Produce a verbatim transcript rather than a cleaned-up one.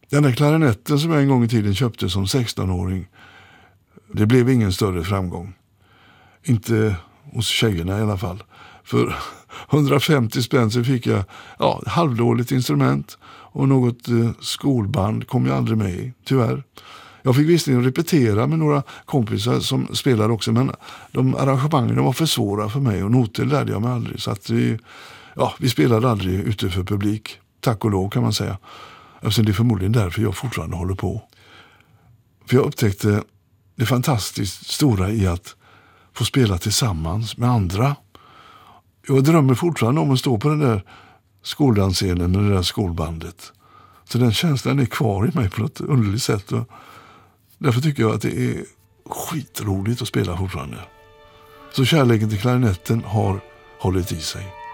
Den där klarinetten som jag en gång i tiden köpte som sextonåring, det blev ingen större framgång. Inte hos tjejerna i alla fall. För hundrafemtio spänn så fick jag ja, halvdåligt instrument och något eh, skolband kom jag aldrig med i, tyvärr. Jag fick visserligen repetera med några kompisar som spelade också, men de arrangemangen var för svåra för mig och noter lärde jag mig aldrig. Så att vi, ja, vi spelade aldrig ute för publik, tack och lov kan man säga. Eftersom det är förmodligen därför jag fortfarande håller på. För jag upptäckte det fantastiskt stora i att få spela tillsammans med andra. Jag drömmer fortfarande om att stå på den där skoldansscenen med det där skolbandet. Så den känslan är kvar i mig på något underligt sätt. Och därför tycker jag att det är skitroligt att spela fortfarande. Så kärleken till klarinetten har hållit i sig.